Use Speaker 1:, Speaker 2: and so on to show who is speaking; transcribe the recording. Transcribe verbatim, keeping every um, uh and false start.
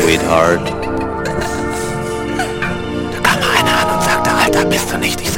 Speaker 1: sweetheart.
Speaker 2: Da kam einer an und sagte, Alter, bist du nicht? Ich